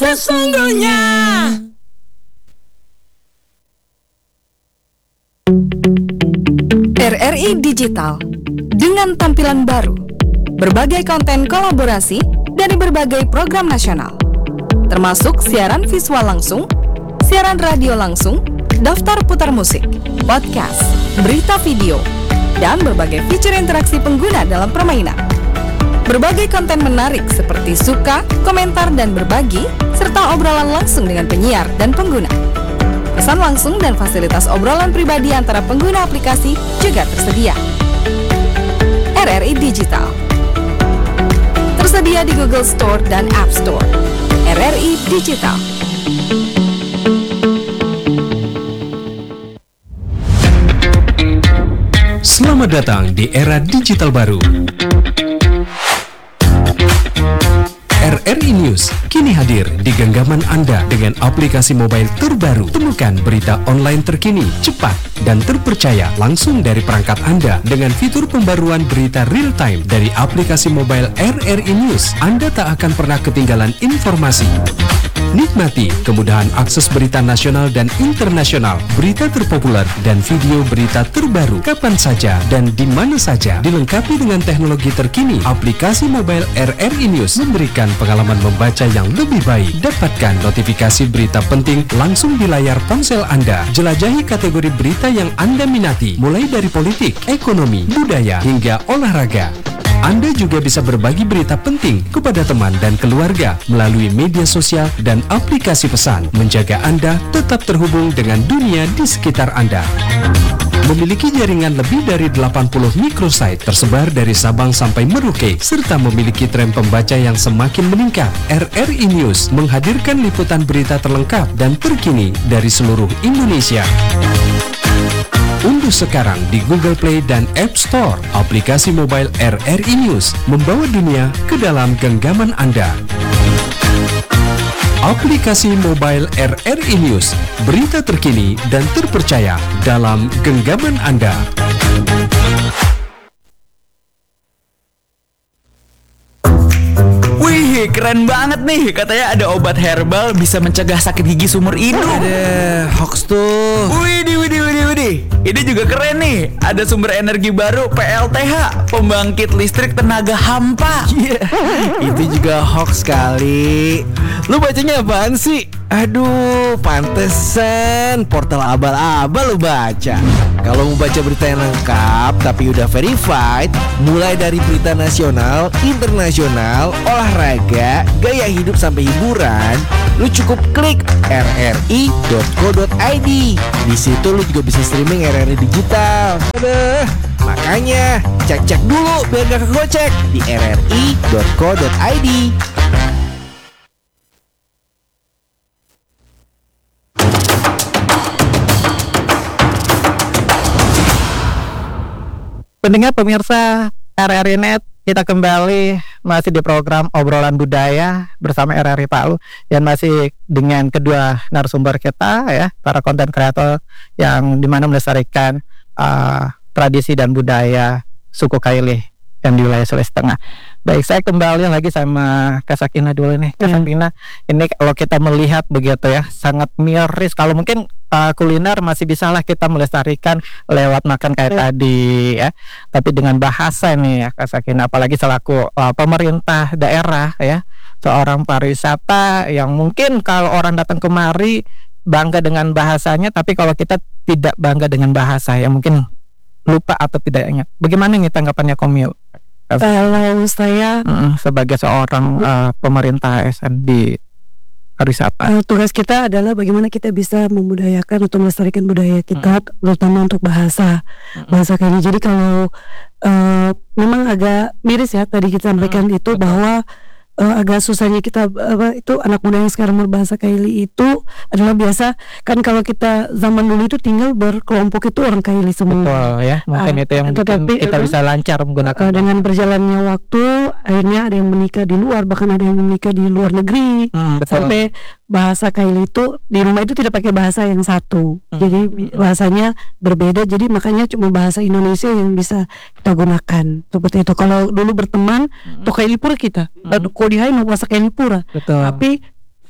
sesungguhnya. RRI Digital dengan tampilan baru, berbagai konten kolaborasi dari berbagai program nasional, termasuk siaran visual langsung, siaran radio langsung, daftar putar musik, podcast, berita video, dan berbagai fitur interaksi pengguna dalam permainan. Berbagai konten menarik seperti suka, komentar, dan berbagi, serta obrolan langsung dengan penyiar dan pengguna. Pesan langsung dan fasilitas obrolan pribadi antara pengguna aplikasi juga tersedia. RRI Digital tersedia di Google Store dan App Store. RRI Digital. Selamat datang di era digital baru. RRI News kini hadir di genggaman Anda dengan aplikasi mobile terbaru. Temukan berita online terkini, cepat, dan terpercaya langsung dari perangkat Anda dengan fitur pembaruan berita real time dari aplikasi mobile RRI News. Anda tak akan pernah ketinggalan informasi. Nikmati kemudahan akses berita nasional dan internasional, berita terpopuler, dan video berita terbaru kapan saja dan di mana saja. Dilengkapi dengan teknologi terkini, aplikasi mobile RRI News memberikan pengalaman membaca yang lebih baik. Dapatkan notifikasi berita penting langsung di layar ponsel Anda. Jelajahi kategori berita yang Anda minati, mulai dari politik, ekonomi, budaya, hingga olahraga. Anda juga bisa berbagi berita penting kepada teman dan keluarga melalui media sosial dan aplikasi pesan, menjaga Anda tetap terhubung dengan dunia di sekitar Anda. Memiliki jaringan lebih dari 80 microsite tersebar dari Sabang sampai Merauke, serta memiliki tren pembaca yang semakin meningkat. RRI News menghadirkan liputan berita terlengkap dan terkini dari seluruh Indonesia. Unduh sekarang di Google Play dan App Store aplikasi mobile RRI News, membawa dunia ke dalam genggaman Anda. Aplikasi mobile RRI News, berita terkini dan terpercaya dalam genggaman Anda. Wih, keren banget nih. Katanya ada obat herbal bisa mencegah sakit gigi seumur hidup. Ada hoax tuh. Widih. Ini juga keren nih. Ada sumber energi baru PLTH, pembangkit listrik tenaga hampa. Itu juga hoax kali. Lu bacanya apaan sih? Aduh, pantesan portal abal-abal lu baca. Kalau mau baca berita yang lengkap tapi udah verified, mulai dari berita nasional, internasional, olahraga, gaya hidup sampai hiburan, lu cukup klik rri.co.id. Di situ lu juga bisa streaming RRI Digital. Makanya cek dulu biar gak kegocek di rri.co.id. Pendengar pemirsa RRI Net, kita kembali masih di program obrolan budaya bersama RRI Palu dan masih dengan kedua narasumber kita ya, para konten kreator yang dimana melestarikan tradisi dan budaya suku Kaili yang di wilayah Sulawesi Tengah. Baik, saya kembali lagi sama Kak Sakina dulu nih. Kak Sakina, ini kalau kita melihat begitu ya, sangat miris. Kalau mungkin kuliner masih bisa lah kita melestarikan lewat makan kayak tadi ya. Tapi dengan bahasa nih ya Kak Sakina, apalagi selaku pemerintah daerah ya, seorang pariwisata yang mungkin kalau orang datang kemari bangga dengan bahasanya, tapi kalau kita tidak bangga dengan bahasa ya mungkin lupa atau tidak ingat. Bagaimana nih tanggapannya Komil? Kalau saya sebagai seorang pemerintah ASN di pariwisata, tugas kita adalah bagaimana kita bisa membudayakan atau melestarikan budaya kita, terutama untuk bahasa kayaknya. Jadi kalau memang agak miris ya tadi kita sampaikan itu bahwa agak susahnya kita itu anak muda yang sekarang berbahasa Kaili itu adalah biasa kan kalau kita zaman dulu itu tinggal berkelompok itu orang Kaili semua. Betul ya, mungkin itu yang kita bisa lancar menggunakan. Dengan berjalannya waktu akhirnya ada yang menikah di luar, bahkan ada yang menikah di luar negeri. Sampai bahasa Kaili itu di rumah itu tidak pakai bahasa yang satu. Jadi bahasanya berbeda, jadi makanya cuma bahasa Indonesia yang bisa kita gunakan. Seperti itu. Kalau dulu berteman to Kaili pura kita. Kalau di Hai mau bahasa Kaili pura. Betul. Tapi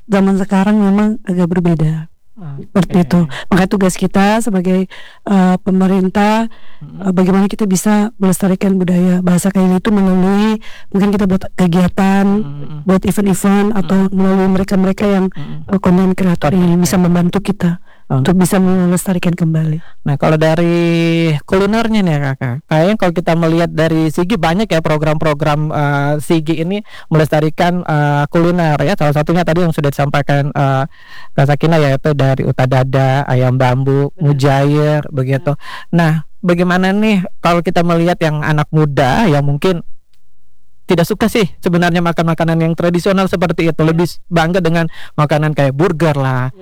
zaman sekarang memang agak berbeda. Seperti itu. Maka tugas kita sebagai pemerintah, bagaimana kita bisa melestarikan budaya bahasa Kaili itu melalui mungkin kita buat kegiatan, buat event-event atau melalui mereka-mereka yang konten kreator ini bisa membantu kita untuk bisa melestarikan kembali. Nah, kalau dari kulinernya nih Kakak, kayaknya kalau kita melihat dari Sigi banyak ya program-program Sigi ini melestarikan kuliner ya. Salah satunya tadi yang sudah disampaikan Kak Sakina, yaitu dari Utadada, ayam bambu, mujair begitu. Nah, bagaimana nih kalau kita melihat yang anak muda yang mungkin tidak suka sih sebenarnya makan makanan yang tradisional seperti itu, lebih bangga dengan makanan kayak burger lah,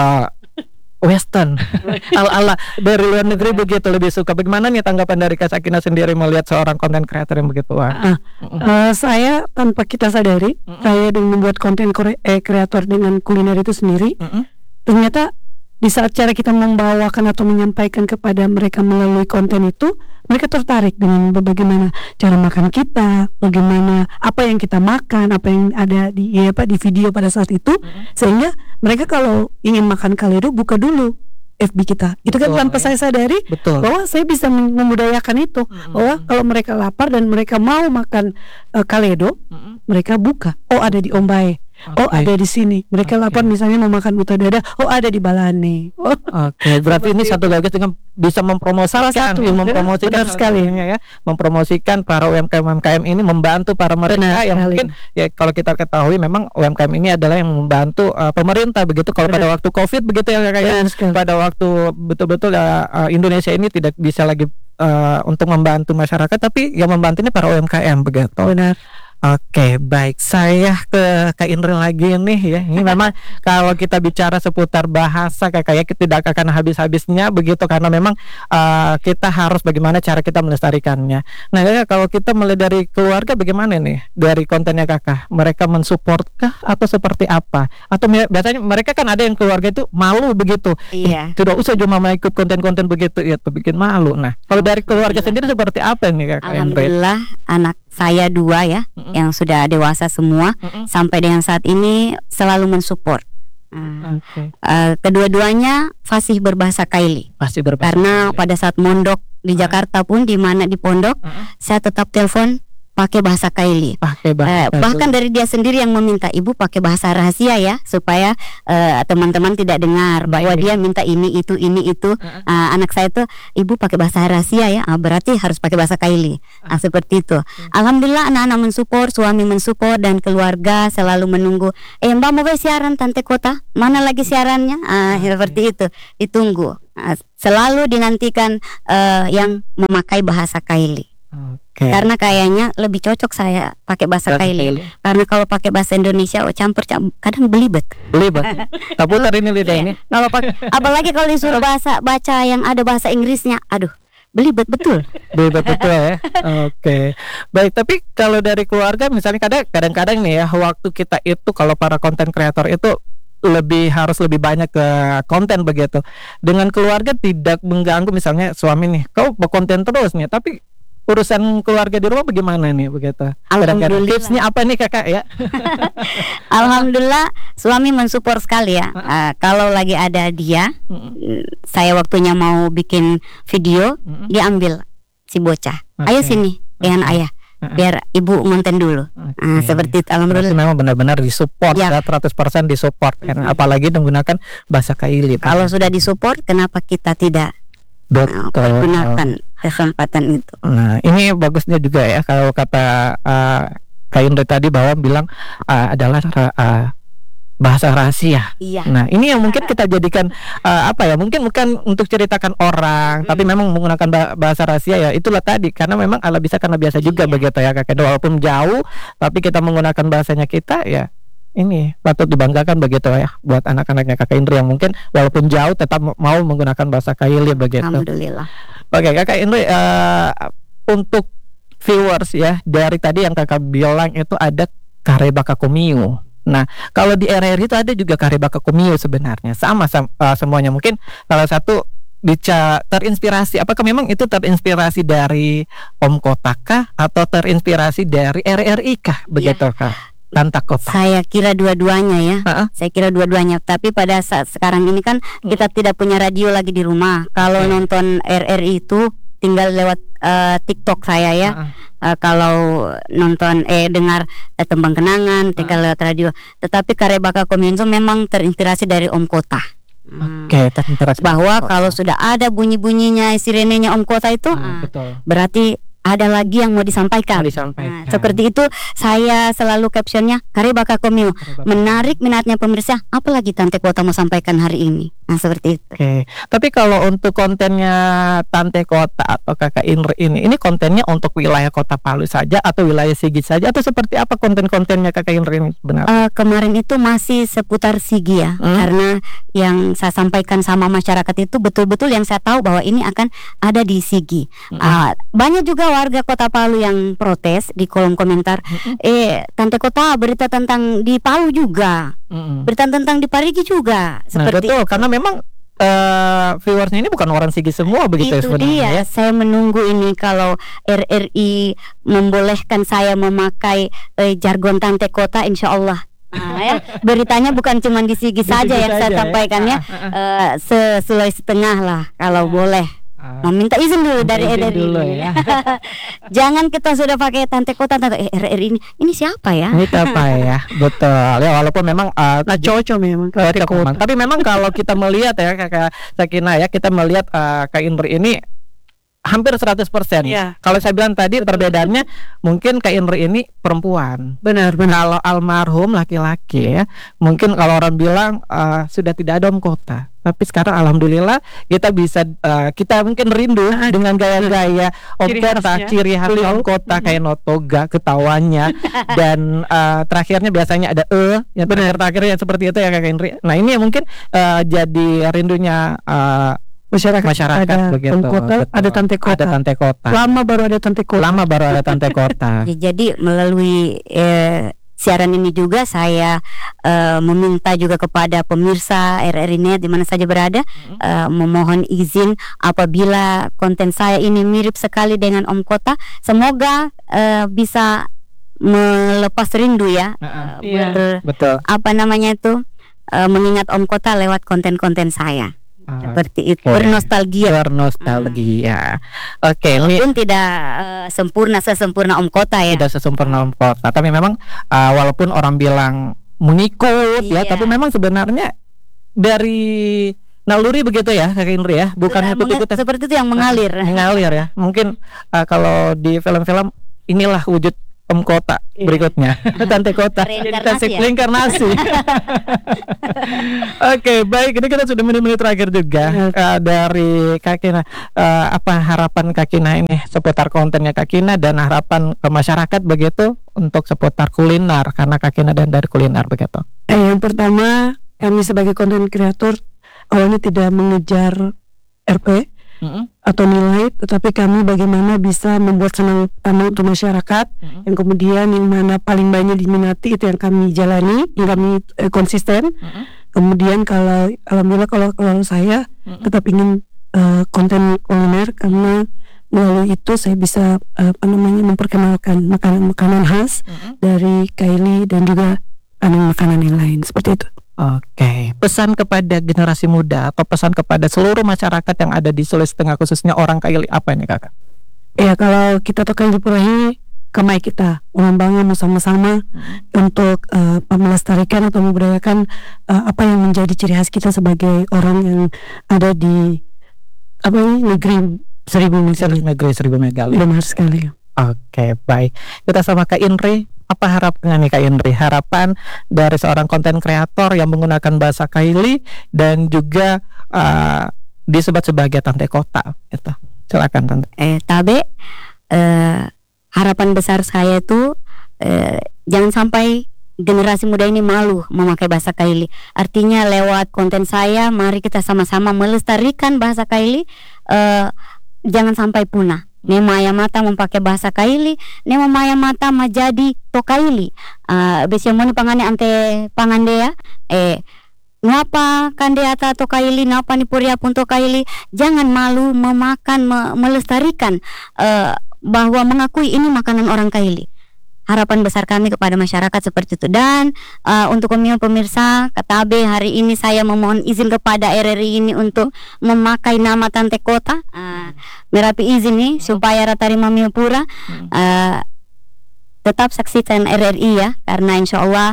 Western, ala dari luar negeri begitu, lebih suka. Bagaimana nih tanggapan dari Kak Sakina sendiri melihat seorang konten creator yang begitu? Saya tanpa kita sadari, saya dengan membuat konten kreator dengan kuliner itu sendiri, ternyata di saat cara kita membawakan atau menyampaikan kepada mereka melalui konten itu, mereka tertarik dengan bagaimana cara makan kita, bagaimana apa yang kita makan, apa yang ada di di video pada saat itu, sehingga mereka kalau ingin makan kaledo buka dulu FB kita. Itu kan tanpa saya sadari bahwa saya bisa memudayakan itu, bahwa kalau mereka lapar dan mereka mau makan kaledo, mereka buka. Oh, ada di Ombae. Oh, ada di sini. Mereka lapar misalnya mau makan Utadada. Oh, ada di Balane. Berarti ini satu lagi dengan bisa mempromosikan, mempromosikan sekali ya, mempromosikan para UMKM ini, membantu para mereka yang mungkin ya, kalau kita ketahui memang UMKM ini adalah yang membantu pemerintah begitu. Kalau pada waktu Covid begitu ya kayak pada waktu betul-betul Indonesia ini tidak bisa lagi untuk membantu masyarakat, tapi yang membantu ini para UMKM begitu. Benar. Oke, baik. Saya ke Kak Indri lagi nih ya. Ini memang kalau kita bicara seputar bahasa kayak tidak akan habis-habisnya begitu, karena memang kita harus bagaimana cara kita melestarikannya. Nah, ya, kalau kita mulai dari keluarga bagaimana nih dari kontennya Kakak? Mereka mensupportkah atau seperti apa? Atau biasanya mereka kan ada yang keluarga itu malu begitu. Iya. Tidak usah cuma mau ikut konten-konten begitu, ya bikin malu. Nah, kalau dari keluarga sendiri seperti apa nih Kak Indri? Alhamdulillah anak saya 2 ya, yang sudah dewasa semua, sampai dengan saat ini selalu mensupport. Kedua-duanya fasih berbahasa Kaili. Karena pada saat mondok di Jakarta pun, di mana di pondok, saya tetap telepon pakai bahasa Kaili. Bahkan dari dia sendiri yang meminta, ibu pakai bahasa rahasia ya, supaya teman-teman tidak dengar bahwa dia minta ini itu. Anak saya tuh, ibu pakai bahasa rahasia ya, berarti harus pakai bahasa Kaili. Seperti itu. Alhamdulillah anak-anak mensupport, suami mensupport, dan keluarga selalu menunggu. Mbak mau siaran Tante Kota, mana lagi siarannya? Seperti itu, ditunggu. Selalu dinantikan yang memakai bahasa Kaili. Karena kayaknya lebih cocok saya pakai bahasa Kaili. Karena kalau pakai bahasa Indonesia campur kadang belibet. Tak putar ini lidah ini. Kalau apalagi kalau disuruh baca yang ada bahasa Inggrisnya, aduh, belibet betul. Belibet betul ya. Oke. Baik, tapi kalau dari keluarga misalnya kadang-kadang nih ya, waktu kita itu kalau para konten kreator itu harus lebih banyak ke konten begitu. Dengan keluarga tidak mengganggu, misalnya suami nih, kau berkonten terus nih, tapi urusan keluarga di rumah bagaimana nih begitu? Alhamdulillah. Tipsnya apa nih Kakak ya? Alhamdulillah suami mensupport sekali ya. Kalau lagi ada dia, saya waktunya mau bikin video, dia ambil si bocah. Ayo sini dengan ayah, biar ibu ngonten dulu. Seperti itu. Alhamdulillah. Memang benar-benar disupport ya. 100% disupport. Apalagi menggunakan bahasa Kaili. Kalau sudah disupport, kenapa kita tidak gunakan kesempatan itu? Nah, ini bagusnya juga ya kalau kata Kak Indri tadi bahwa bilang adalah bahasa rahasia. Iya. Nah, ini yang mungkin kita jadikan mungkin bukan untuk ceritakan orang, tapi memang menggunakan bahasa rahasia ya. Itulah tadi, karena memang ala bisa karena biasa juga begitu ya Kakak. Walaupun jauh, tapi kita menggunakan bahasanya kita ya. Ini patut dibanggakan begitu ya buat anak-anaknya Kakak Indri yang mungkin walaupun jauh tetap mau menggunakan bahasa Kaili begitu. Alhamdulillah. Oke, Kakak Indri, untuk viewers ya, dari tadi yang Kakak bilang itu ada Karebaka Komio. Nah, kalau di RRI itu ada juga Karebaka Komio sebenarnya. Sama semuanya. Mungkin salah satu terinspirasi, apakah memang itu terinspirasi dari Om Kota kah atau terinspirasi dari RRI kah begitu kah? Tante Kota? Saya kira dua-duanya ya. Saya kira dua-duanya. Tapi pada saat sekarang ini kan kita tidak punya radio lagi di rumah. Kalau nonton RRI itu tinggal lewat TikTok saya ya. Kalau nonton dengar tembang kenangan tinggal lewat radio. Tetapi karya Baka Kominzo memang terinspirasi dari Om Kota. Oke, terinspirasi Bahwa kalau sudah ada bunyi-bunyinya sirenenya Om Kota itu betul. berarti ada lagi yang mau disampaikan. Nah, seperti itu saya selalu captionnya karya Baka Komio, menarik minatnya pemirsa. Apalagi Tante Kota mau sampaikan hari ini. Nah seperti itu. Oke. Tapi kalau untuk kontennya Tante Kota atau Kakak Indri ini kontennya untuk wilayah Kota Palu saja atau wilayah Sigi saja atau seperti apa konten-kontennya Kakak Indri ini sebenarnya? Kemarin itu masih seputar Sigi ya, karena yang saya sampaikan sama masyarakat itu betul-betul yang saya tahu bahwa ini akan ada di Sigi. Banyak juga warga Kota Palu yang protes di kolom komentar. Tante Kota berita tentang di Palu juga, berita tentang di Parigi juga. Seperti betul, karena memang viewersnya ini bukan orang Sigi semua begitu itu sebenarnya. Dia. Saya menunggu ini kalau RRI membolehkan saya memakai jargon Tante Kota, insya Allah. Ya, beritanya bukan cuma di Sigi saja yang saya sampaikan ya, Sulawesi Tengah lah kalau boleh. Minta izin dulu dari RRI ya. Jangan kita sudah pakai Tante Kota, RRI ini siapa ya? Ini apa ya? Betul. Ya walaupun memang cocok memang. Tapi memang kalau kita melihat ya Kakak Sakina ya, kita melihat Kak Indri ini hampir 100%. Kalau saya bilang tadi perbedaannya mungkin Kak Indri ini perempuan. Benar. Kalau almarhum laki-laki ya, mungkin kalau orang bilang sudah tidak ada Om Kota. Tapi sekarang alhamdulillah kita bisa kita mungkin rindu dengan gaya-gaya Om Kota, ciri khas Om Kota kayak notoga, ketawanya dan terakhirnya biasanya ada yang terakhirnya seperti itu ya Kak Indri. Nah ini mungkin jadi rindunya masyarakat ada begitu. Om Kota, ada Tante Kota. Ada Tante Kota. Lama baru ada Tante Kota. Jadi melalui siaran ini juga saya meminta juga kepada pemirsa RRI Net di mana saja berada, memohon izin apabila konten saya ini mirip sekali dengan Om Kota, semoga bisa melepas rindu ya. Betul. Apa namanya itu, mengingat Om Kota lewat konten-konten saya. Seperti itu, bernostalgia. Oke, walaupun tidak sesempurna Om Kota ya. Tidak sesempurna Om Kota, tapi memang walaupun orang bilang mengikut ya, tapi memang sebenarnya dari naluri begitu ya Kak Indri ya, bukan ikut-ikut seperti itu yang mengalir ya. Mungkin kalau di film-film inilah wujud Om Kota berikutnya, Tante Kota, reinkarnasi. Oke, baik, ini kita sudah menit-menit terakhir juga dari Kak Kina. Apa harapan Kak Kina ini seputar kontennya Kak Kina dan harapan ke masyarakat begitu untuk seputar kuliner karena Kak Kina dan dari kuliner begitu. Yang pertama, kami sebagai konten kreator awalnya tidak mengejar RP atau nilai, tetapi kami bagaimana bisa membuat senang untuk masyarakat, yang kemudian yang mana paling banyak diminati itu yang kami jalani, yang kami konsisten. Kemudian kalau alhamdulillah kalau saya tetap ingin konten kuliner, karena melalui itu saya bisa memperkenalkan makanan-makanan khas dari Kylie dan juga makanan yang lain seperti itu. Oke, pesan kepada generasi muda atau pesan kepada seluruh masyarakat yang ada di Sulawesi Tengah khususnya orang Kylie apa ini Kakak? Ya, kalau kita tokai di Purahi, kemai kita membangun sama-sama untuk melestarikan atau membudayakan apa yang menjadi ciri khas kita sebagai orang yang ada di negeri seribu megali. Benar sekali. Oke, baik. Kita sama Kak Indri. Apa harapannya nih Kak Indri? Harapan dari seorang konten kreator yang menggunakan bahasa Kylie dan juga disebut sebagai Tante Kota gitu. Silakan Tante. Harapan besar saya itu jangan sampai generasi muda ini malu memakai bahasa Kylie. Artinya lewat konten saya mari kita sama-sama melestarikan bahasa Kylie, jangan sampai punah. Nemaya mata memakai bahasa Kylie, nema maya mata menjadi to Kylie. Besiamoni pangane ante pangandea, ngapa kandeata to Kylie, ngapa ni puria pun to Kylie. Jangan malu memakan, melestarikan bahwa mengakui ini makanan orang Kylie. harapan besar kami kepada masyarakat seperti itu. Dan untuk pemirsa Katabe, hari ini saya memohon izin kepada RRI ini untuk memakai nama Tante Kota. Merapi izin nih supaya Ratari Mamiopura tetap saksikan RRI ya, karena insya Allah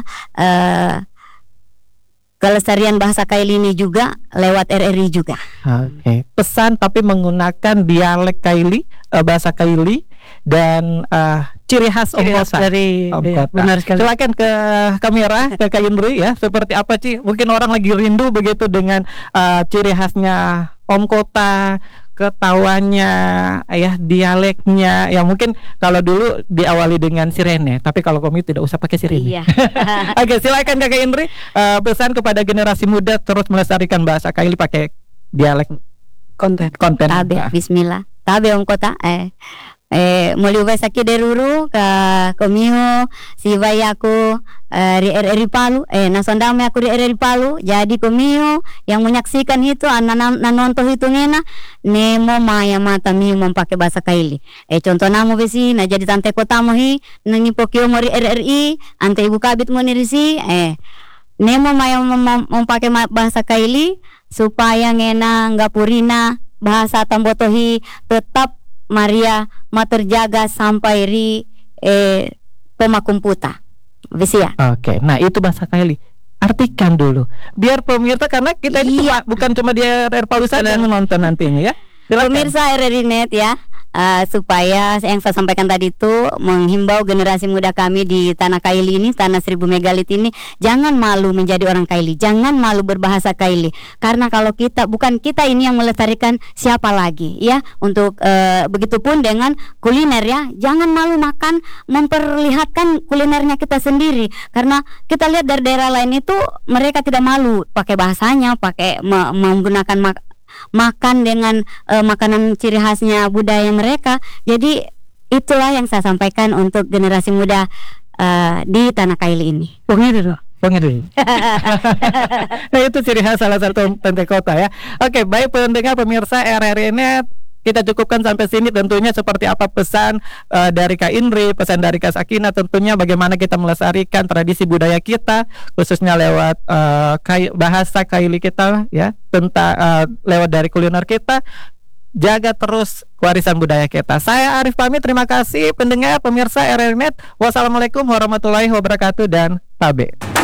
kelestarian bahasa Kaili ini juga lewat RRI juga. Oke. Pesan tapi menggunakan dialek Kaili, bahasa Kaili dan ciri khas Om Kota. Benar sekali. Silakan ke kamera, ke Kak Indri ya. Seperti apa Ci? Mungkin orang lagi rindu begitu dengan ciri khasnya Om Kota, ketawanya, ya dialeknya. Ya mungkin kalau dulu diawali dengan sirene, tapi kalau kami tidak usah pakai sirene. Iya. Oke, silakan Kakak Indri, pesan kepada generasi muda terus melestarikan bahasa Kaili pakai dialek konten. Tabe, bismillah. Tabe Om Kota. Muli ubay saki deruru ka komiho si bayaku di RRI Palu, nasondame aku di RRI Palu. Jadi komiho yang menyaksikan itu nanonton itu ngena nemo maya mata mi pakai bahasa Kaili. Contoh namo besi na jadi Tante Kota mo hi nangi pokio mo di RRI ante ibu kabit mo ni risi nemo maya pakai bahasa Kaili supaya ngena ngapurina bahasa Tambotohi tetap Maria terjaga sampai ri pemakumputa Visia. Oke, nah itu bahasa Kaili. Artikan dulu biar pemirsa, karena kita ini bukan cuma di RRI Palu saja yang menonton nantinya ya. Silakan. Pemirsa RRI Net ya, supaya yang saya sampaikan tadi itu menghimbau generasi muda kami di tanah Kaili ini, tanah 1000 megalit ini, jangan malu menjadi orang Kaili, jangan malu berbahasa Kaili, karena kalau bukan kita ini yang melestarikan, siapa lagi ya. Untuk begitupun dengan kuliner ya, jangan malu makan, memperlihatkan kulinernya kita sendiri, karena kita lihat dari daerah lain itu mereka tidak malu pakai bahasanya, pakai menggunakan makan dengan makanan ciri khasnya budaya mereka. Jadi itulah yang saya sampaikan untuk generasi muda di tanah Kaili ini. Pokoknya dulu. Nah itu ciri khas salah satu Tante Kota ya. Oke, baik pendengar pemirsa RRI Net, kita cukupkan sampai sini. Tentunya seperti apa pesan dari Kak Indri, pesan dari Kak Sakina, tentunya bagaimana kita melestarikan tradisi budaya kita, khususnya lewat bahasa Kaili kita ya, tentang lewat dari kuliner kita. Jaga terus warisan budaya kita. Saya Arif pamit, terima kasih pendengar pemirsa RRI Net. Wassalamualaikum warahmatullahi wabarakatuh dan tabe.